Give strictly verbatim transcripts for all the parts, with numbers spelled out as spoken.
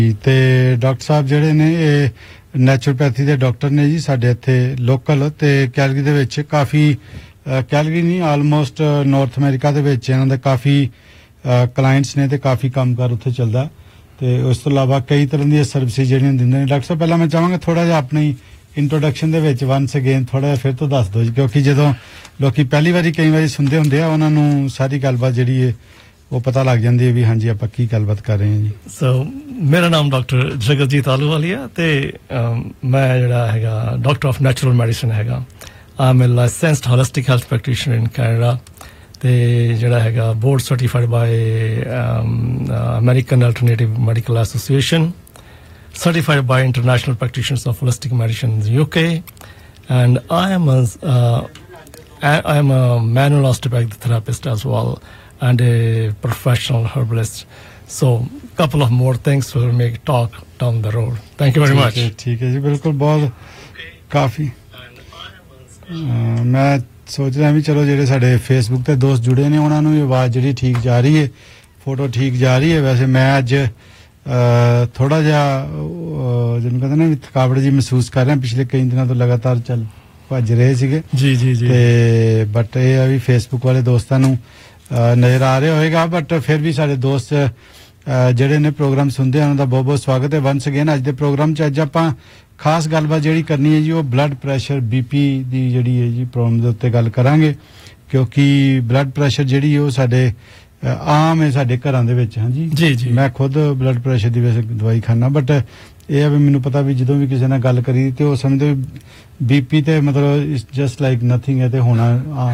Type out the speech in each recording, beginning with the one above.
ਤੇ ਡਾਕਟਰ ਸਾਹਿਬ ਜਿਹੜੇ ਨੇ ਇਹ ਨੈਚੁਰੋਪੈਥੀ ਦੇ ਡਾਕਟਰ ਨੇ ਜੀ ਸਾਡੇ ਇੱਥੇ ਲੋਕਲ ਤੇ ਕੈਲਗਰੀ ਦੇ ਵਿੱਚ ਕਾਫੀ ਕੈਲਗਰੀ ਨਹੀਂ ਆਲਮੋਸਟ ਨਾਰਥ ਅਮਰੀਕਾ ਦੇ ਵਿੱਚ ਇਹਨਾਂ ਦੇ ਕਾਫੀ ਕਲਾਇੰਟਸ ਨੇ ਤੇ ਕਾਫੀ ਕੰਮਕਾਰ ਉੱਥੇ ਚੱਲਦਾ ਤੇ ਉਸ ਤੋਂ ਇਲਾਵਾ ਕਈ ਤਰ੍ਹਾਂ ਦੀਆਂ ਸਰਵਿਸਿਜ਼ ਜਿਹੜੀਆਂ ਦਿੰਦੇ ਨੇ। ਡਾਕਟਰ ਸਾਹਿਬ ਪਹਿਲਾਂ ਮੈਂ ਚਾਹਾਂਗਾ ਥੋੜਾ ਜਿਹਾ ਆਪਣੀ ਇੰਟਰੋਡਕਸ਼ਨ ਦੇ ਵਿੱਚ ਵਨਸ ਅਗੇਨ ਥੋੜਾ ਜਿਹਾ ਫਿਰ ਤੋਂ ਦੱਸ ਦਿਓ ਜੀ, ਕਿਉਂਕਿ ਜਦੋਂ ਲੋਕੀ ਪਹਿਲੀ ਵਾਰੀ ਕਈ ਵਾਰੀ ਸੁਣਦੇ ਹੁੰਦੇ ਆ ਉਹਨਾਂ ਨੂੰ ਸਾਰੀ ਗੱਲਬਾਤ ਜਿਹੜੀ ਹੈ ਉਹ ਪਤਾ ਲੱਗ ਜਾਂਦੀ ਹੈ ਵੀ ਹਾਂਜੀ ਆਪਾਂ ਕੀ ਗੱਲਬਾਤ ਕਰ ਰਹੇ ਹਾਂ ਜੀ। ਸੋ ਮੇਰਾ ਨਾਮ ਡਾਕਟਰ ਜਗਤਜੀਤ ਆਲੂਵਾਲੀਆ ਤੇ ਮੈਂ ਜਿਹੜਾ ਹੈਗਾ ਡਾਕਟਰ ਆਫ ਨੈਚੁਰਲ ਮੈਡੀਸਨ ਹੈਗਾ। ਆਮ ਐ licensed holistic health practitioner in Canada ਤੇ ਜਿਹੜਾ ਹੈਗਾ board certified by American alternative medical association, certified by International Practitioners of Holistic Medicine in the U K, and I am a uh, I am a manual osteopathic therapist as well, and a professional herbalist. So, a couple of more things will make talk down the road. Thank you very much. ठीक है जी, बिल्कुल बहुत काफी मैं सोच रहा भी चलो ਜਿਹੜੇ ਸਾਡੇ ਫੇਸਬੁੱਕ ਤੇ ਦੋਸਤ ਜੁੜੇ ਨੇ ਉਹਨਾਂ ਨੂੰ ਵੀ ਆਵਾਜ਼ ਜਿਹੜੀ ਠੀਕ ਜਾ ਰਹੀ ਹੈ, ਫੋਟੋ ਠੀਕ ਜਾ ਰਹੀ ਹੈ। ਵੈਸੇ ਮੈਂ ਅੱਜ ਥੋੜਾ ਜਿਹਾ ਜਿਹਨੂੰ ਕਹਿੰਦੇ ਨੇ ਥਕਾਵਟ ਜੀ ਮਹਿਸੂਸ ਕਰ ਰਿਹਾ, ਪਿਛਲੇ ਕਈ ਦਿਨਾਂ ਤੋਂ ਲਗਾਤਾਰ ਚੱਲ ਭੱਜ ਰਹੇ ਸੀਗੇ ਜੀ ਜੀ ਜੀ ਤੇ ਬਟ ਇਹ ਆ ਵੀ ਫੇਸਬੁੱਕ ਵਾਲੇ ਦੋਸਤਾਂ ਨੂੰ ਨਜ਼ਰ ਆ ਰਿਹਾ ਹੋਏਗਾ, ਬਟ ਫਿਰ ਵੀ ਸਾਡੇ ਦੋਸਤ ਜਿਹੜੇ ਨੇ ਪ੍ਰੋਗਰਾਮ ਸੁਣਦੇ ਆ ਉਹਨਾਂ ਦਾ ਬਹੁਤ ਬਹੁਤ ਸਵਾਗਤ ਹੈ ਵਨਸ ਅਗੇਨ। ਅੱਜ ਦੇ ਪ੍ਰੋਗਰਾਮ 'ਚ ਅੱਜ ਆਪਾਂ ਖਾਸ ਗੱਲਬਾਤ ਜਿਹੜੀ ਕਰਨੀ ਹੈ ਜੀ ਉਹ ਬਲੱਡ ਪ੍ਰੈਸ਼ਰ ਬੀਪੀ ਦੀ ਜਿਹੜੀ ਹੈ ਜੀ ਪ੍ਰੋਬਲਮ ਦੇ ਉੱਤੇ ਗੱਲ ਕਰਾਂਗੇ, ਕਿਉਂਕਿ ਬਲੱਡ ਪ੍ਰੈਸ਼ਰ ਜਿਹੜੀ ਉਹ ਸਾਡੇ ਆਮ ਹੈ ਸਾਡੇ ਘਰਾਂ ਦੇ ਵਿੱਚ। ਹਾਂਜੀ ਜੀ ਜੀ ਮੈਂ ਖੁਦ ਬਲੱਡ ਪ੍ਰੈਸ਼ਰ ਦੀ ਵੈਸੇ ਦਵਾਈ ਖਾਨਾ, ਬਟ ਇਹ ਆ ਵੀ ਮੈਨੂੰ ਪਤਾ ਵੀ ਜਦੋਂ ਵੀ ਕਿਸੇ ਨਾਲ ਗੱਲ ਕਰੀ ਤੇ ਉਹ ਸਮਝਦੇ ਬੀਪੀ ਤੇ ਮਤਲਬ ਇਟਸ ਜਸਟ ਲਾਈਕ ਨਥਿੰਗ ਹੈ ਤੇ ਹੋਣਾ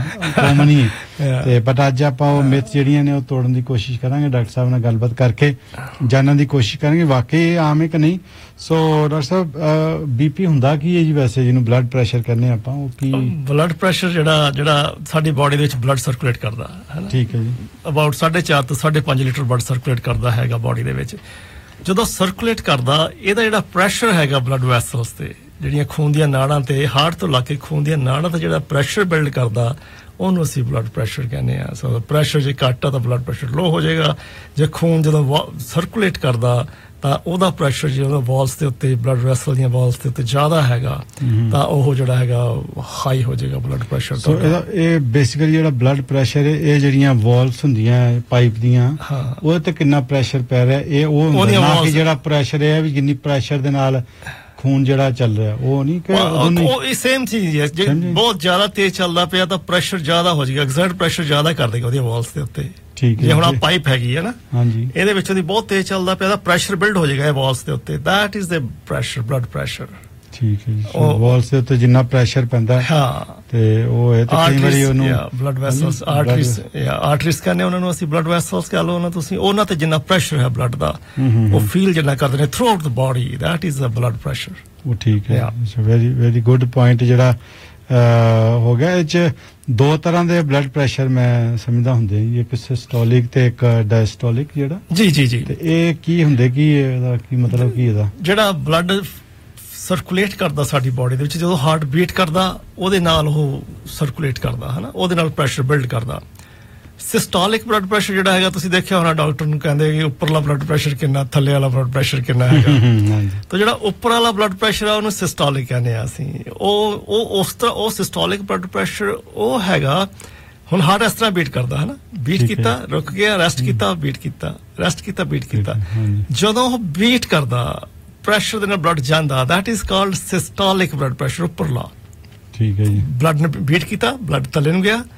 ਕਾਮਨ ਹੀ ਹੈ ਤੇ ਬਟ ਅੱਜ ਆਪਾਂ ਉਹ ਮਿਥ ਜਿਹੜੀਆਂ ਨੇ ਉਹ ਤੋੜਨ ਦੀ ਕੋਸ਼ਿਸ਼ ਕਰਾਂਗੇ, ਡਾਕਟਰ ਸਾਹਿਬ ਨਾਲ ਗੱਲਬਾਤ ਕਰਕੇ ਜਾਣਨ ਦੀ ਕੋਸ਼ਿਸ਼ ਕਰਾਂਗੇ ਵਾਕਈ ਇਹ ਆਮ ਹੈ ਕਿ ਨਹੀਂ। ਸੋ ਡਾਕਟਰ ਸਾਹਿਬ ਬੀਪੀ ਹੁੰਦਾ ਕੀ ਹੈ ਜੀ ਵੈਸੇ, ਜਿਹਨੂੰ ਬਲੱਡ ਪ੍ਰੈਸ਼ਰ ਕਹਿੰਦੇ ਆਪਾਂ, ਉਹ ਕੀ? ਬਲੱਡ ਪ੍ਰੈਸ਼ਰ ਜਿਹੜਾ ਜਿਹੜਾ ਸਾਡੀ ਬਾਡੀ ਦੇ ਵਿੱਚ ਬਲੱਡ ਸਰਕੂਲੇਟ ਕਰਦਾ ਹੈ ਨਾ, ਠੀਕ ਹੈ ਜੀ, ਅਬਾਊਟ ਸਾਢੇ ਚਾਰ ਤੋਂ ਸਾਢੇ ਪੰਜ ਲੀਟਰ ਬਲੱਡ ਸਰਕੂਲੇਟ ਕਰਦਾ ਹੈਗਾ ਬਾਡੀ ਦੇ ਵਿੱਚ। ਜਦੋਂ ਸਰਕੂਲੇਟ ਕਰਦਾ ਇਹਦਾ ਜਿਹੜਾ ਪ੍ਰੈਸ਼ਰ ਹੈਗਾ ਬਲੱਡ ਵੈਸਲਸ ਤੇ ਜਿਹੜੀਆਂ ਖੂਨ ਦੀਆਂ ਨਾੜਾਂ ਤੇ ਹਾਰਟ ਤੋਂ ਲਾ ਕੇ ਖੂਨ ਦੀਆਂ ਨਾੜਾਂ ਤੇ ਜਿਹੜਾ ਪ੍ਰੈਸ਼ਰ ਬਿਲਡ ਕਰਦਾ ਉਹਨੂੰ ਅਸੀਂ ਬਲੱਡ ਪ੍ਰੈਸ਼ਰ ਕਹਿੰਦੇ ਆ। ਸੋ ਪ੍ਰੈਸ਼ਰ ਜੇ ਘੱਟ ਆ ਤਾਂ ਬਲੱਡ ਪ੍ਰੈਸ਼ਰ ਲੋ ਹੋ ਜਾਏਗਾ, ਜੇ ਖੂਨ ਜਦੋਂ ਸਰਕੂਲੇਟ ਕਰਦਾ ਤਾਂ ਉਹਦਾ ਪ੍ਰੈਸ਼ਰ ਜਿਹੜਾ ਵਾਲਸ ਦੇ ਉੱਤੇ ਬਲੱਡ ਵੈਸਲ ਦੀਆਂ ਵਾਲਸ ਦੇ ਉੱਤੇ ਜ਼ਿਆਦਾ ਹੈਗਾ ਤਾਂ ਉਹ ਜਿਹੜਾ ਹੈਗਾ ਹਾਈ ਹੋ ਜਾਏਗਾ ਬਲੱਡ ਪ੍ਰੈਸ਼ਰ। ਸੋ ਇਹਦਾ ਇਹ ਬੇਸਿਕਲੀ ਜਿਹੜਾ ਬਲੱਡ ਪ੍ਰੈਸ਼ਰ ਹੈ ਇਹ ਜਿਹੜੀਆਂ ਵਾਲਸ ਹੁੰਦੀਆਂ ਪਾਈਪ ਦੀਆਂ ਉਹਦੇ ਤੇ ਕਿੰਨਾ ਪ੍ਰੈਸ਼ਰ ਪੈ ਰਿਹਾ ਇਹ ਉਹ ਹੁੰਦਾ ਨਾ ਕਿ ਜਿਹੜਾ ਪ੍ਰੈਸ਼ਰ ਹੈ ਵੀ ਜਿੰਨੀ ਪ੍ਰੈਸ਼ਰ ਦੇ ਨਾਲ ਖੂਨ ਜਿਹੜਾ ਚੱਲ ਰਿਹਾ ਉਹ ਨਹੀਂ ਕਿ ਉਹ ਇਹ ਸੇਮ ਚੀਜ਼ ਹੈ। ਜੇ ਬਹੁਤ ਜ਼ਿਆਦਾ ਤੇਜ਼ ਚੱਲਦਾ ਪਿਆ ਤਾਂ ਪ੍ਰੈਸ਼ਰ ਜ਼ਿਆਦਾ ਹੋ ਜਾਏਗਾ, ਐਗਜ਼ਰਟ ਪ੍ਰੈਸ਼ਰ ਜ਼ਿਆਦਾ ਕਰ ਦੇਗਾ ਉਹਦੀਆਂ ਵਾਲਸ ਦੇ ਉੱਤੇ। ਠੀਕ ਹੈ, ਜੇ ਹੁਣ ਆ ਪਾਈਪ ਹੈਗੀ ਹੈ ਨਾ, ਹਾਂਜੀ, ਇਹਦੇ ਵਿੱਚੋਂ ਦੀ ਬਹੁਤ ਤੇਜ਼ ਚੱਲਦਾ ਪਿਆ ਤਾਂ ਪ੍ਰੈਸ਼ਰ ਬਿਲਡ ਹੋ ਜਾਏਗਾ ਇਹ ਵਾਲਸ ਦੇ ਉੱਤੇ, that is the pressure, blood pressure. ਠੀਕ ਹੈ ਜੀ, ਵਾਲਸ ਦੇ ਉੱਤੇ ਜਿੰਨਾ ਪ੍ਰੈਸ਼ਰ ਪੈਂਦਾ ਹਾਂ ਤੇ ਉਹ ਹੈ ਤੇ ਕਈ ਵਾਰੀ ਉਹਨੂੰ ਬਲੱਡ ਵੈਸਲਸ ਆਰਟਰੀਜ਼ ਜਾਂ ਆਰਟਰੀਜ਼ ਕਹਿੰਦੇ ਉਹਨਾਂ ਨੂੰ ਅਸੀਂ ਬਲੱਡ ਵੈਸਲਸ ਕਹ ਲਓ ਉਹਨਾਂ ਤੁਸੀਂ ਉਹਨਾਂ ਤੇ ਜਿੰਨਾ ਪ੍ਰੈਸ਼ਰ ਹੈ ਬਲੱਡ ਦਾ ਉਹ ਫੀਲ ਜਿੰਨਾ ਕਰਦੇ ਨੇ through out the body, that is the blood pressure. ਉਹ ਠੀਕ ਹੈ, ਵੈਰੀ ਵੈਰੀ ਗੁੱਡ ਪੁਆਇੰਟ ਜਿਹੜਾ ਹੋ ਗਿਆ। ਇਹ 'ਚ ਦੋ ਤਰ੍ਹਾਂ ਦੇ ਬਲੱਡ ਪ੍ਰੈਸ਼ਰ ਮੈਂ ਸਮਝਦਾ ਹੁੰਦੇ ਜੀ, ਇੱਕ ਸਿਸਟੋਲਿਕ ਤੇ ਇੱਕ ਡਾਇਸਟੋਲਿਕ ਜਿਹੜਾ। ਜੀ ਜੀ ਜੀ, ਤੇ ਇਹ ਕੀ ਹੁੰਦੇ, ਕੀ ਇਹਦਾ ਕੀ ਮਤਲਬ ਕੀ ਇਹਦਾ? ਜਿਹੜਾ ਬਲੱਡ ਸਰਕੂਲੇਟ ਕਰਦਾ ਸਾਡੀ ਬਾਡੀ ਦੇ ਵਿੱਚ, ਜਦੋਂ ਹਾਰਟ ਬੀਟ ਕਰਦਾ ਉਹਦੇ ਨਾਲ ਉਹ ਸਰਕੂਲੇਟ ਕਰਦਾ ਹੈ ਨਾ, ਉਹਦੇ ਨਾਲ ਪ੍ਰੈਸ਼ਰ ਬਿਲਡ ਕਰਦਾ। ਸਿਸਟੋਲਿਕ ਬਲੱਡ ਪ੍ਰੈਸ਼ਰ ਜਿਹੜਾ ਹੈਗਾ ਤੁਸੀਂ ਦੇਖਿਆ ਹੋਣਾ ਡਾਕਟਰ ਨੂੰ ਕਹਿੰਦੇ ਕਿ ਉੱਪਰਲਾ ਬਲੱਡ ਪ੍ਰੈਸ਼ਰ ਕਿੰਨਾ, ਥੱਲੇ ਵਾਲਾ ਬਲੱਡ ਪ੍ਰੈਸ਼ਰ ਕਿੰਨਾ ਹੈਗਾ। ਤਾਂ ਜਿਹੜਾ ਉੱਪਰ ਵਾਲਾ ਬਲੱਡ ਪ੍ਰੈਸ਼ਰ ਆ ਉਹਨੂੰ ਸਿਸਟੋਲਿਕ ਕਹਿੰਦੇ ਆ ਅਸੀਂ। ਉਹ ਉਹ ਉਸ ਤਰ੍ਹਾਂ ਉਹ ਸਿਸਟੋਲਿਕ ਬਲੱਡ ਪ੍ਰੈਸ਼ਰ ਉਹ ਹੈਗਾ, ਹੁਣ ਹਾਰਟ ਇਸ ਤਰ੍ਹਾਂ ਬੀਟ ਕਰਦਾ ਹੈ ਨਾ, ਬੀਟ ਕੀਤਾ ਰੁਕ ਗਿਆ, ਰੈਸਟ ਕੀਤਾ ਬੀਟ ਕੀਤਾ, ਰੈਸਟ ਕੀਤਾ ਬੀਟ ਕੀਤਾ, ਜਦੋਂ ਉਹ ਬੀਟ ਕਰਦਾ ਪ੍ਰੈਸ਼ਰ ਦੇ ਨਾਲ ਬਲੱਡ ਜਾਂਦਾ, that is called systolic blood pressure ਉੱਪਰਲਾ। ਠੀਕ ਹੈ ਜੀ, ਬਲੱਡ ਨੇ ਬੀਟ ਕੀਤਾ, ਬਲੱਡ ਥੱਲੇ ਨੂੰ ਗਿਆ,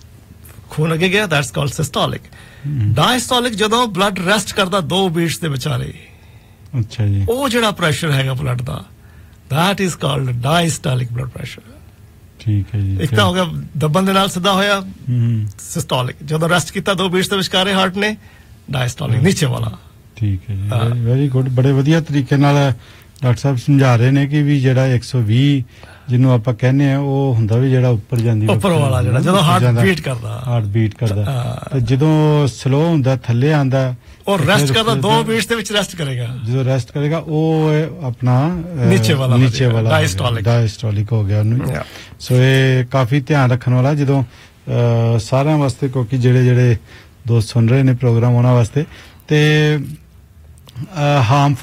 ਖੂਨ ਅੱਗੇ ਗਿਆ, ਦੈਟਸ ਕਾਲਡ ਸਿਸਟੋਲਿਕ। ਡਾਇਸਟੋਲਿਕ ਜਦੋਂ ਬਲੱਡ ਰੈਸਟ ਕਰਦਾ ਦੋ ਬੀਟਸ ਦੇ ਵਿਚਾਲੇ, ਅੱਛਾ ਜੀ, ਉਹ ਜਿਹੜਾ ਪ੍ਰੈਸ਼ਰ ਹੈਗਾ blood the that is called diastolic blood pressure. ਠੀਕ ਹੈ ਜੀ, ਇੱਕ ਤਾਂ ਹੋ ਗਿਆ ਦੱਬਣ ਦੇ ਨਾਲ ਸਿੱਧਾ ਹੋਇਆ ਸਿਸਟੋਲਿਕ, ਜਦੋਂ ਰੈਸਟ ਕੀਤਾ ਦੋ ਬੀਟਸ ਦੇ ਵਿਚਾਲੇ ਹਾਰਟ ਨੇ, ਡਾਇਸਟੋਲਿਕ ਨੀਚੇ ਵਾਲਾ। ਠੀਕ ਹੈ ਜੀ, ਵੈਰੀ ਗੁੱਡ, ਬੜੇ ਵਧੀਆ ਤਰੀਕੇ ਨਾਲ ਡਾਕਟਰ ਸਾਹਿਬ ਸਮਝਾ ਰਹੇ ਨੇ ਕਿ ਵੀ ਜਿਹੜਾ ਇੱਕ ਸੌ ਵੀਹ ਜਿਹਨੂੰ ਆਪਾਂ ਕਹਿੰਦੇ ਆ ਉਹ ਹੁੰਦਾ ਵੀ ਜਿਹੜਾ ਉੱਪਰ ਜਾਂਦੀ ਉੱਪਰ ਵਾਲਾ ਜਿਹੜਾ ਜਦੋਂ ਹਾਰਟ ਬੀਟ ਕਰਦਾ ਹਾਰਟ ਬੀਟ ਕਰਦਾ ਤੇ ਜਦੋਂ ਸਲੋ ਹੁੰਦਾ ਥੱਲੇ ਆਂਦਾ ਉਹ ਰੈਸਟ ਕਰਦਾ ਦੋ ਬੀਟਸ ਦੇ ਵਿੱਚ ਰੈਸਟ ਕਰੇਗਾ, ਜਦੋਂ ਰੈਸਟ ਕਰੇਗਾ ਉਹ ਆਪਣਾ ਨੀਚੇ ਵਾਲਾ ਨੀਚੇ ਵਾਲਾ ਡਾਇਸਟੋਲਿਕ ਡਾਇਸਟੋਲਿਕ ਹੋ ਗਿਆ ਉਹਨੂੰ। ਸੋ ਇਹ ਕਾਫੀ ਧਿਆਨ ਰੱਖਣ ਵਾਲਾ ਜਦੋਂ ਸਾਰਿਆਂ ਵਾਸਤੇ, ਕਿਉਂਕਿ ਜਿਹੜੇ ਜਿਹੜੇ ਦੋਸਤ ਸੁਣ ਰਹੇ ਨੇ ਪ੍ਰੋਗਰਾਮ ਉਹਨਾਂ ਵਾਸਤੇ ਤੇ ਹਾਰਮਫੁਲ